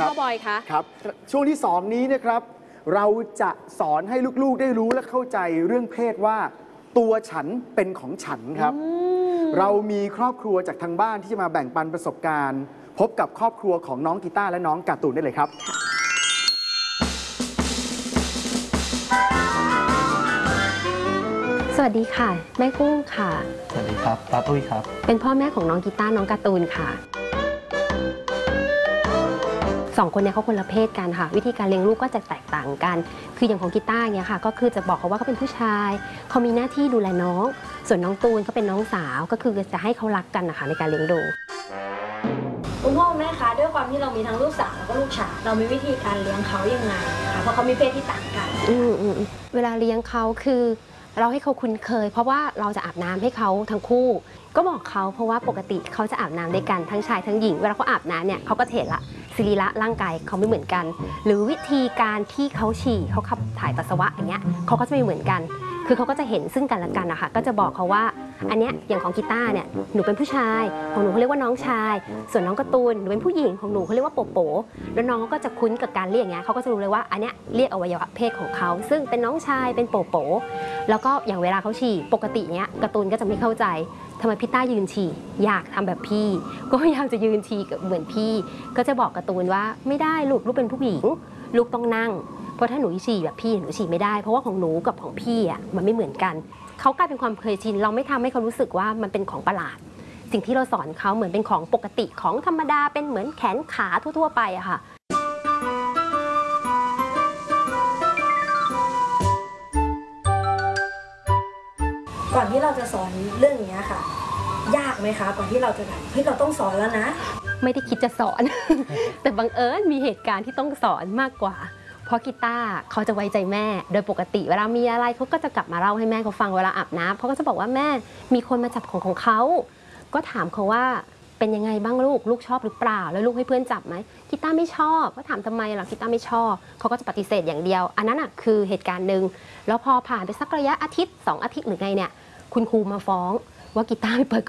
พ่อบอยคะครับช่วงที่2นี้นะครับเราจะสอนให้ลูกๆได้รู้และเข้าใจเรื่องเพศว่าตัวฉันเป็นของฉันครับเรามีครอบครัวจากทางบ้านที่จะมาแบ่งปันประสบการณ์พบกับครอบครัวของน้องกีตาร์และน้องการ์ตูนได้เลยครับสวัสดีค่ะแม่กุ้งค่ะสวัสดีครับตาตุ้ยครับเป็นพ่อแม่ของน้องกีตาร์น้องการ์ตูนค่ะ2 คนนี้เขาคนละเพศกันค่ะวิธีการเลี้ยงลูกก็จะแตกต่างกันคืออย่างของกีตาร์เนี่ยค่ะก็คือจะบอกเขาว่าเขาเป็นผู้ชายเขามีหน้าที่ดูแลน้องส่วนน้องตูนเขาเป็นน้องสาวก็คือจะให้เขารักกันนะคะในการเลี้ยงดูคุณพ่อแม่คะด้วยความที่เรามีทั้งลูกสาวแล้วก็ลูกชายเรามีวิธีการเลี้ยงเขายังไงคะเพราะเขามีเพศที่ต่างกันเวลาเลี้ยงเขาคือเราให้เขาคุ้นเคยเพราะว่าเราจะอาบน้ำให้เขาทั้งคู่ก็บอกเขาเพราะว่าปกติเขาจะอาบน้ำด้วยกันทั้งชายทั้งหญิงเวลาเขาอาบน้ำเนี่ยเขาก็เห็นละสรีระร่างกายเขาไม่เหมือนกันหรือวิธีการที่เขาฉี่เขาขับถ่ายปัสสาวะอย่างเงี้ยเขาก็จะไม่เหมือนกันคือเขาก็จะเห็นซึ่งกันและกันนะคะก็จะบอกเขาว่าอันเนี้ยอย่างของกีตาร์เนี่ยหนูเป็นผู้ชายของหนูเขาเรียกว่าน้องชายส่วนน้องการ์ตูนหนูเป็นผู้หญิงของหนูเขาเรียกว่าโปโปแล้วน้องก็จะคุ้นกับการเรียกอย่างเงี้ยเขาก็จะรู้เลยว่าอันเนี้ยเรียกอวัยวะเพศของเขาซึ่งเป็นน้องชายเป็นโปโปแล้วก็อย่างเวลาเขาฉี่ปกติเนี้ยการ์ตูนก็จะไม่เข้าใจทำไมพี่ต้ายืนฉี่อยากทำแบบพี่ก็พยายามจะยืนฉี่เหมือนพี่ก็จะบอกการ์ตูนว่าไม่ได้ลูกเป็นผู้หญิงลูกต้องนั่งเพราะถ้าหนูฉี่แบบพี่หนูฉี่ไม่ได้เพราะว่าของหนูกับของพี่อ่ะมันไม่เหมือนกันเขากลายเป็นความเคยชินเราไม่ทำให้เขารู้สึกว่ามันเป็นของประหลาดสิ่งที่เราสอนเขาเหมือนเป็นของปกติของธรรมดาเป็นเหมือนแขนขาทั่วๆไปอะค่ะก่อนที่เราจะสอนเรื่องนี้ค่ะยากไหมคะก่อนที่เราจะแบบเฮ้ยเราต้องสอนแล้วนะไม่ได้คิดจะสอน แต่บังเอิญมีเหตุการณ์ที่ต้องสอนมากกว่าเพราะกีตาร์เขาจะไว้ใจแม่โดยปกติเวลามีอะไรเขาก็จะกลับมาเล่าให้แม่เขาฟังเวลาอาบน้ำเขาก็จะบอกว่าแม่มีคนมาจับของเขาก็ถามเขาว่าเป็นยังไงบ้างลูกชอบหรือเปล่าแล้วลูกให้เพื่อนจับไหมกีตาร์ไม่ชอบก็ถามทำไมล่ะกีตาร์ไม่ชอบเขาก็จะปฏิเสธอย่างเดียวอันนั้นอ่ะคือเหตุการณ์หนึ่งแล้วพอผ่านไปสักระยะอาทิตย์2 อาทิตย์หรือไงเนี่ยคุณครูมาฟ้องว่ากีตาร์ไปเปิด